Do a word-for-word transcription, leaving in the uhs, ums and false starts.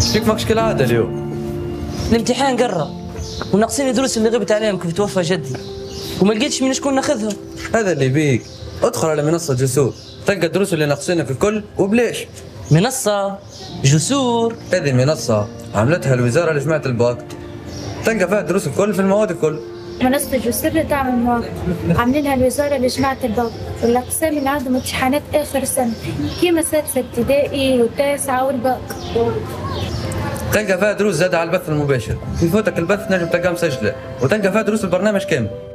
فيك ماكش كالعادة اليوم. الامتحان قرب وناقصين الدروس اللي غبت عليهم كيف توفى جدي وما لقيتش من شكون ناخذهم. هذا اللي بيك، ادخل على منصة جسور تلقى الدروس اللي ناقصينك الكل وبليش. منصة جسور؟ هذه منصة عملتها الوزارة لجماعة الباك، تلقى فيها الدروس الكل في المواد الكل. منصة جسور تعمل مواقع عاملينها الوزارة لجماعة الباك والأقسام اللي عندهم امتحانات آخر سنة كيما سادسة ابتدائي والتاسعة والباك. تلقى فيها دروس زادة على البث المباشر، يفوتك البث نجم تلقاه مسجلة، وتلقى فيها دروس البرنامج كامل.